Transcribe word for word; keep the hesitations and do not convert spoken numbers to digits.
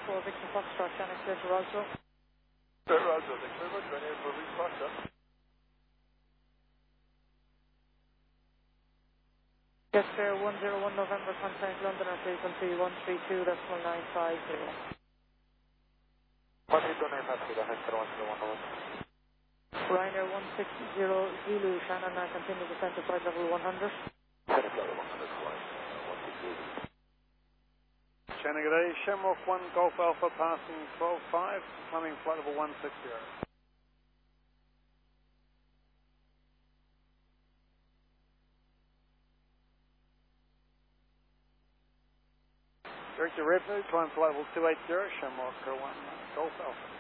four, Victor Foxtrot, Channel clear to Roswell. Clear Roswell, thank you very much. Runway four, Victor Foxtrot. Yes, sir, one zero one November, contact London at frequency one three two decimal nine five zero. one three two nine five zero, Hector one zero one November. Ryanair one six zero Zulu, Shannon, I continue descent to flight level one hundred. Flight level one hundred, flight one six zero. Shannon, good day. Shamrock one Golf Alpha passing twelve five, climbing flight level one six zero. Director Revenue, climb flight level two eight zero, Shamrock one Golf Alpha.